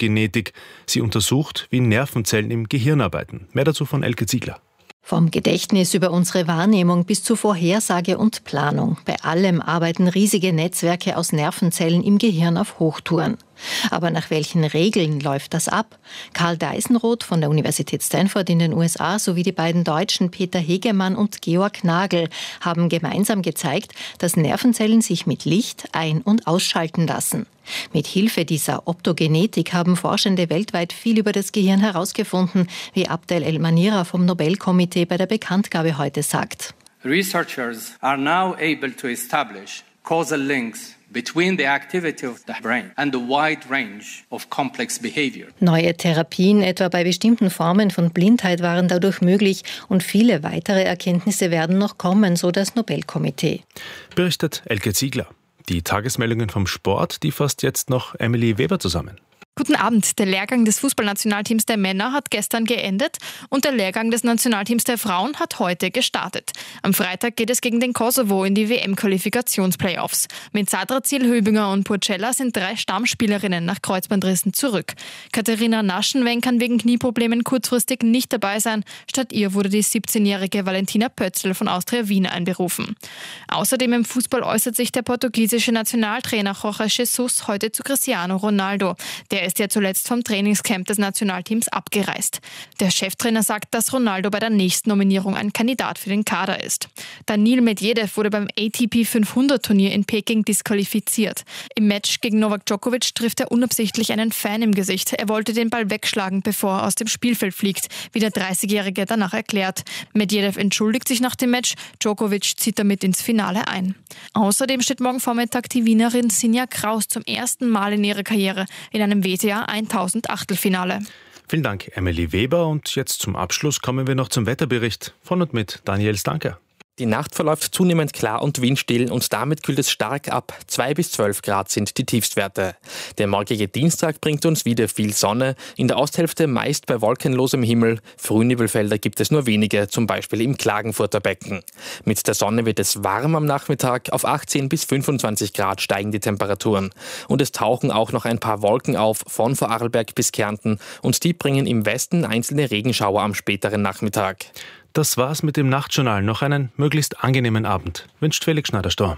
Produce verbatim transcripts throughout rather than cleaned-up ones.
Optogenetik. Sie untersucht, wie Nervenzellen im Gehirn arbeiten. Mehr dazu von Elke Ziegler. Vom Gedächtnis über unsere Wahrnehmung bis zu Vorhersage und Planung. Bei allem arbeiten riesige Netzwerke aus Nervenzellen im Gehirn auf Hochtouren. Aber nach welchen Regeln läuft das ab? Karl Deisenroth von der Universität Stanford in den U S A sowie die beiden Deutschen Peter Hegemann und Georg Nagel haben gemeinsam gezeigt, dass Nervenzellen sich mit Licht ein- und ausschalten lassen. Mit Hilfe dieser Optogenetik haben Forschende weltweit viel über das Gehirn herausgefunden, wie Abdel El-Manira vom Nobelkomitee bei der Bekanntgabe heute sagt. Researchers are now able to establish causal links between the activity of the brain and the wide range of complex behavior. Neue Therapien, etwa bei bestimmten Formen von Blindheit, waren dadurch möglich und viele weitere Erkenntnisse werden noch kommen, so das Nobelkomitee. Berichtet Elke Ziegler. Die Tagesmeldungen vom Sport, die fasst jetzt noch Emily Weber zusammen. Guten Abend. Der Lehrgang des Fußballnationalteams der Männer hat gestern geendet und der Lehrgang des Nationalteams der Frauen hat heute gestartet. Am Freitag geht es gegen den Kosovo in die W M-Qualifikationsplayoffs. Mit Sadra Ziel-Höbinger und Purcella sind drei Stammspielerinnen nach Kreuzbandrissen zurück. Katharina Naschenweng kann wegen Knieproblemen kurzfristig nicht dabei sein. Statt ihr wurde die siebzehnjährige Valentina Pötzl von Austria Wien einberufen. Außerdem im Fußball äußert sich der portugiesische Nationaltrainer Jorge Jesus heute zu Cristiano Ronaldo. Der ist ja zuletzt vom Trainingscamp des Nationalteams abgereist. Der Cheftrainer sagt, dass Ronaldo bei der nächsten Nominierung ein Kandidat für den Kader ist. Daniil Medvedev wurde beim A T P fünfhundert Turnier in Peking disqualifiziert. Im Match gegen Novak Djokovic trifft er unabsichtlich einen Fan im Gesicht. Er wollte den Ball wegschlagen, bevor er aus dem Spielfeld fliegt, wie der dreißigjährige danach erklärt. Medvedev entschuldigt sich nach dem Match, Djokovic zieht damit ins Finale ein. Außerdem steht morgen Vormittag die Wienerin Sinja Kraus zum ersten Mal in ihrer Karriere in einem W T A tausend Achtelfinale. Vielen Dank, Emily Weber. Und jetzt zum Abschluss kommen wir noch zum Wetterbericht von und mit Daniel Stanker. Die Nacht verläuft zunehmend klar und windstill und damit kühlt es stark ab. zwei bis zwölf Grad sind die Tiefstwerte. Der morgige Dienstag bringt uns wieder viel Sonne. In der Osthälfte meist bei wolkenlosem Himmel. Frühnebelfelder gibt es nur wenige, zum Beispiel im Klagenfurter Becken. Mit der Sonne wird es warm am Nachmittag. Auf achtzehn bis fünfundzwanzig Grad steigen die Temperaturen. Und es tauchen auch noch ein paar Wolken auf, von Vorarlberg bis Kärnten. Und die bringen im Westen einzelne Regenschauer am späteren Nachmittag. Das war's mit dem Nachtjournal. Noch einen möglichst angenehmen Abend. Wünscht Felix Schneider-Storm.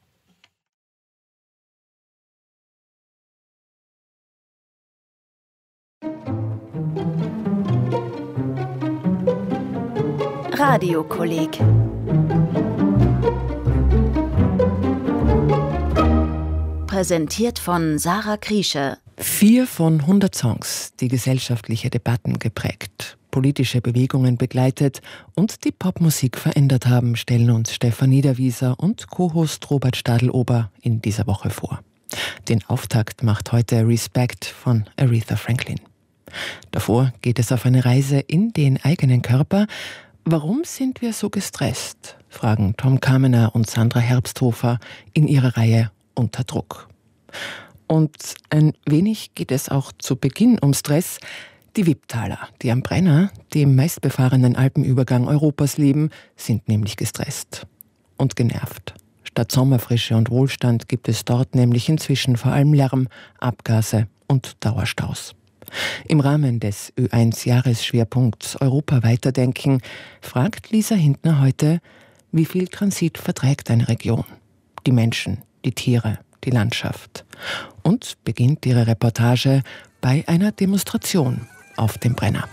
Radiokolleg. Präsentiert von Sarah Kriesche. Vier von hundert Songs, die gesellschaftliche Debatten geprägt, politische Bewegungen begleitet und die Popmusik verändert haben, stellen uns Stefan Niederwieser und Co-Host Robert Stadl-Ober in dieser Woche vor. Den Auftakt macht heute Respect von Aretha Franklin. Davor geht es auf eine Reise in den eigenen Körper. Warum sind wir so gestresst? Fragen Tom Kamener und Sandra Herbsthofer in ihrer Reihe Unter Druck. Und ein wenig geht es auch zu Beginn um Stress. Die Wipptaler, die am Brenner, dem meistbefahrenen Alpenübergang Europas leben, sind nämlich gestresst und genervt. Statt Sommerfrische und Wohlstand gibt es dort nämlich inzwischen vor allem Lärm, Abgase und Dauerstaus. Im Rahmen des Ö eins Jahresschwerpunkts Europa weiterdenken fragt Lisa Hintner heute, wie viel Transit verträgt eine Region? Die Menschen, die Tiere, die Landschaft. Und beginnt ihre Reportage bei einer Demonstration auf dem Brenner.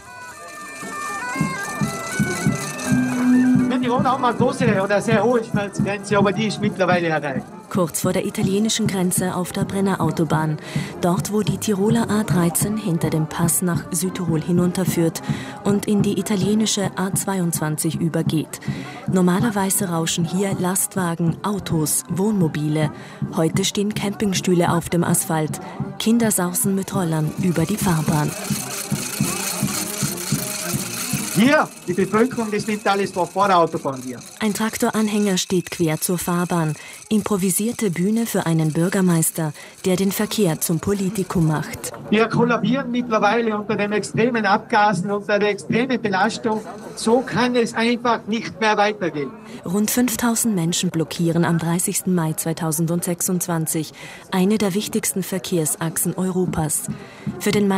In Tirol haben wir eine große oder sehr hohe Schmerzgrenze, aber die ist mittlerweile erreicht. Kurz vor der italienischen Grenze auf der Brennerautobahn, dort wo die Tiroler A dreizehn hinter dem Pass nach Südtirol hinunterführt und in die italienische A zweiundzwanzig übergeht. Normalerweise rauschen hier Lastwagen, Autos, Wohnmobile. Heute stehen Campingstühle auf dem Asphalt. Kinder sausen mit Rollern über die Fahrbahn. Hier, die Bevölkerung, das nimmt alles vor, vor der Autobahn hier. Ein Traktoranhänger steht quer zur Fahrbahn. Improvisierte Bühne für einen Bürgermeister, der den Verkehr zum Politikum macht. Wir kollabieren mittlerweile unter den extremen Abgasen, unter der extremen Belastung. So kann es einfach nicht mehr weitergehen. Rund fünftausend Menschen blockieren am dreißigsten Mai zweitausendsechsundzwanzig eine der wichtigsten Verkehrsachsen Europas. Für den Mann